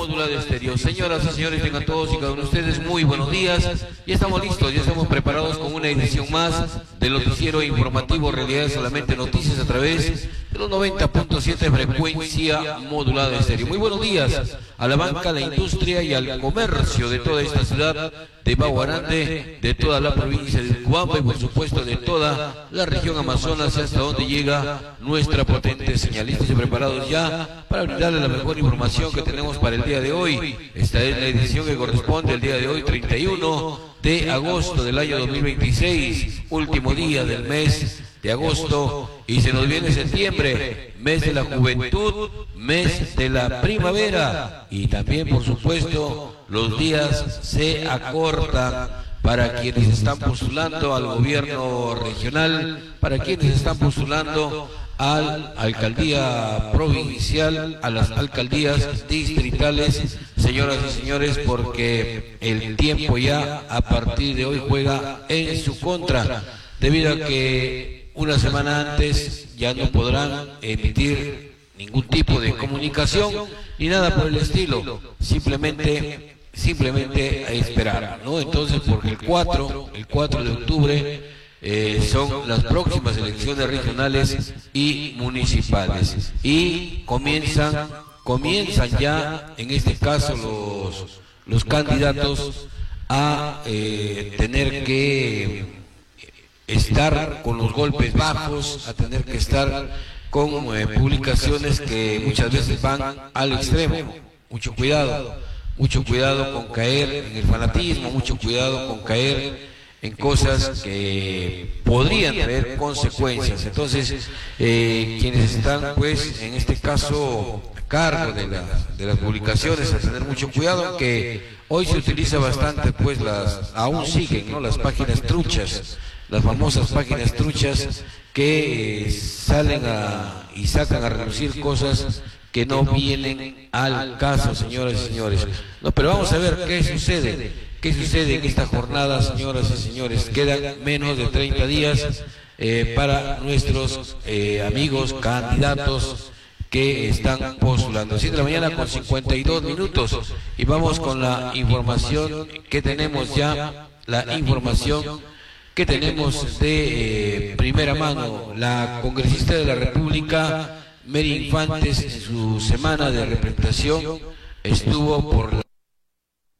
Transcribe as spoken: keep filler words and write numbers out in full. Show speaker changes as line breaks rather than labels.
Modulado Estéreo. Señoras y señores, tengan todos y cada uno de ustedes muy buenos días. Ya estamos listos, ya estamos preparados con una edición más del noticiero informativo Realidad Solamente Noticias a través de los noventa punto siete frecuencia modulada Estéreo. Muy buenos días a la banca, a la industria y al comercio de toda esta ciudad de Baguarande, de toda la provincia de Cuamba y por supuesto de toda la región Amazonas hasta donde llega nuestra potente señal. Listos y preparados ya para brindarle la mejor información que tenemos para el día de hoy. Esta es la edición que corresponde al día de hoy, treinta y uno de agosto del año dos mil veintiséis, último día del mes de agosto, y se nos viene septiembre, mes de la juventud, mes de la primavera, y también por supuesto los días se acortan para quienes están postulando al gobierno regional, para quienes están postulando a la alcaldía provincial, a las alcaldías distritales, señoras y señores, porque el tiempo ya a partir de hoy juega en su contra, debido a que una semana antes ya no podrán emitir ningún tipo de comunicación ni nada por el estilo, simplemente simplemente a esperar, ¿no? Entonces, porque el cuatro, el cuatro de octubre eh, son las próximas elecciones regionales y municipales y comienzan comienzan ya en este caso los los candidatos a eh, tener que estar con los golpes bajos, a tener que estar con eh, publicaciones que muchas veces van al extremo. Mucho cuidado, mucho cuidado con caer en el fanatismo, mucho cuidado con caer en cosas que podrían traer consecuencias. Entonces, eh, quienes están, pues, en este caso, a cargo de, la, de las publicaciones, a tener mucho cuidado, que hoy se utiliza bastante, pues, las, aún siguen, ¿no?, las páginas truchas, las famosas páginas truchas que eh, salen a, y sacan a relucir cosas que no vienen al caso, señoras y señores. No, pero vamos a ver qué sucede, qué sucede en esta jornada, señoras y señores. Quedan menos de treinta días eh, para nuestros eh, amigos candidatos que están postulando. siete de la mañana con cincuenta y dos minutos y vamos con la información que tenemos ya, la información que tenemos de eh, primera mano. La congresista de la República, Mary Infantes, en su semana de representación estuvo por la